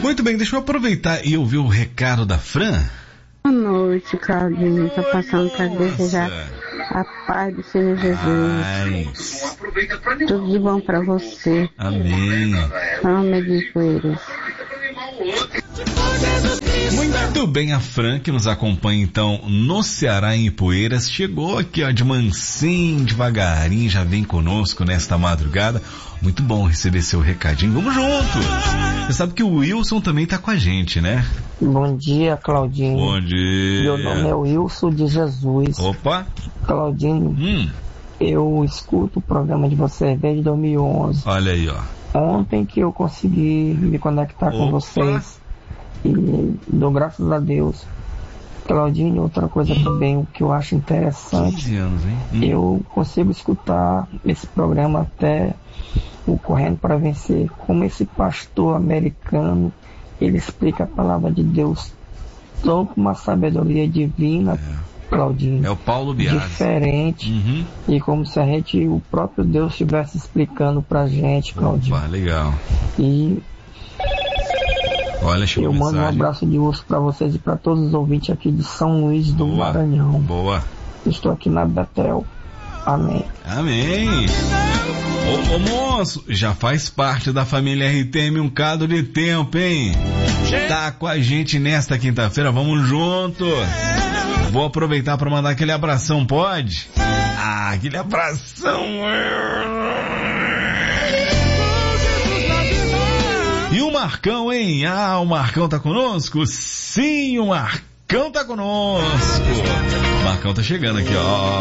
Muito bem, deixa eu aproveitar e ouvir o recado da Fran. Boa noite, Claudinho. Estou passando para desejar a paz do Senhor Jesus. Tudo de bom para você. Amém. Amém de Poeiras. Muito bem, a Fran, que nos acompanha então no Ceará, em Ipueiras, chegou aqui ó, de mansinho, devagarinho, já vem conosco nesta madrugada. Muito bom receber seu recadinho. Vamos junto! Você sabe que o Wilson também tá com a gente, né? Bom dia, Claudinho. Bom dia. Meu nome é Wilson de Jesus. Opa! Claudinho, eu escuto o programa de vocês desde 2011. Olha aí, ó. Ontem que eu consegui me conectar com vocês e dou graças a Deus. Claudinho, outra coisa também, o que eu acho interessante, 15 anos, hein? Eu consigo escutar esse programa até o Correndo para Vencer, como esse pastor americano, ele explica a palavra de Deus tão com uma sabedoria divina, Claudinho. É o Paulo Biasi. Diferente, e como se o próprio Deus estivesse explicando pra gente, Claudinho. Opa, legal. E olha, eu mando um abraço de urso para vocês e para todos os ouvintes aqui de São Luís do Maranhão. Boa. Estou aqui na Betel. Amém. Amém. Ô moço, já faz parte da família RTM um bocado de tempo, hein? Tá com a gente nesta quinta-feira, vamos junto. Vou aproveitar para mandar aquele abração, pode? Ah, aquele abração. E o Marcão, hein? Ah, o Marcão tá conosco? Sim, o Marcão tá conosco. O Marcão tá chegando aqui, ó.